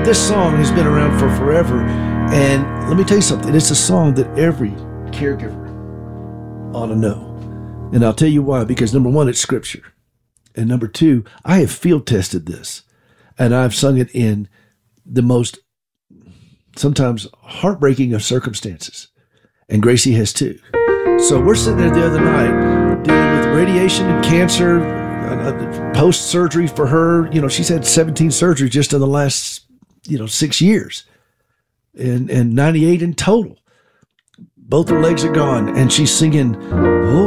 this song has been around for forever. And let me tell you something. It's a song that every caregiver ought to know. And I'll tell you why. Because number one, it's scripture. And number two, I have field tested this. And I've sung it in the most sometimes heartbreaking of circumstances. And Gracie has too. So we're sitting there the other night dealing with radiation and cancer, post-surgery for her. You know, she's had 17 surgeries just in the last, 6 years. And 98 in total. Both her legs are gone. And she's singing, "Oh,